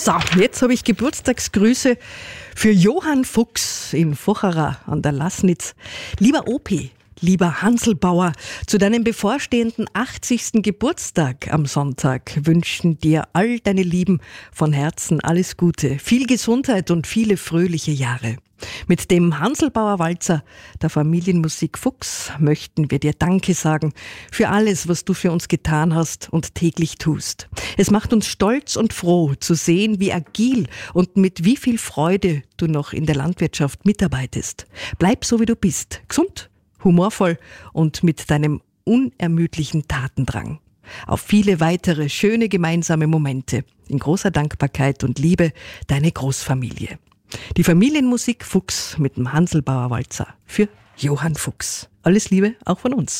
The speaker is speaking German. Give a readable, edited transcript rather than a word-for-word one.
So, jetzt habe ich Geburtstagsgrüße für Johann Fuchs in Vochera an der Laßnitz. Lieber Opi, lieber Hanselbauer, zu deinem bevorstehenden 80. Geburtstag am Sonntag wünschen dir all deine Lieben von Herzen alles Gute, viel Gesundheit und viele fröhliche Jahre. Mit dem Hanselbauer Walzer der Familienmusik Fuchs möchten wir dir Danke sagen für alles, was du für uns getan hast und täglich tust. Es macht uns stolz und froh zu sehen, wie agil und mit wie viel Freude du noch in der Landwirtschaft mitarbeitest. Bleib so, wie du bist, gesund, humorvoll und mit deinem unermüdlichen Tatendrang. Auf viele weitere schöne gemeinsame Momente. In großer Dankbarkeit und Liebe, deine Großfamilie. Die Familienmusik Fuchs mit dem Hanselbauer Walzer für Johann Fuchs. Alles Liebe auch von uns.